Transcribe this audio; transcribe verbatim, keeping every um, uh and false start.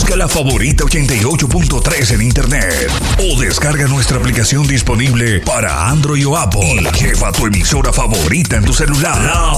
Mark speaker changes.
Speaker 1: Busca La Favorita ochenta y ocho punto tres en internet o descarga nuestra aplicación disponible para Android o Apple. Lleva tu emisora favorita en tu celular. La